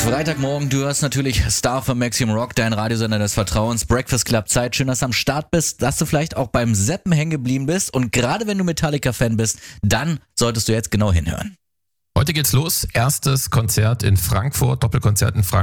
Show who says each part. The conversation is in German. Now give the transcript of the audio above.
Speaker 1: Freitagmorgen, du hörst natürlich Star von Maximum Rock, dein Radiosender des Vertrauens. Breakfast Club Zeit, schön, dass du am Start bist, dass du vielleicht auch beim Seppen hängen geblieben bist. Und gerade wenn du Metallica-Fan bist, dann solltest du jetzt genau hinhören.
Speaker 2: Heute geht's los. Erstes Konzert in Frankfurt, Doppelkonzert in Frankfurt.